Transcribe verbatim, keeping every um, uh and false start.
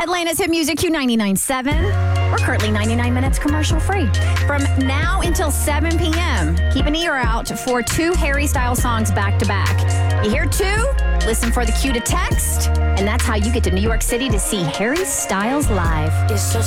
Atlanta's Hit Music Q ninety-nine point seven. We're currently ninety-nine minutes commercial free. From now until seven p.m., keep an ear out for two Harry Styles songs back to back. You hear two? Listen for the cue to text, and that's how you get to New York City to see Harry Styles live.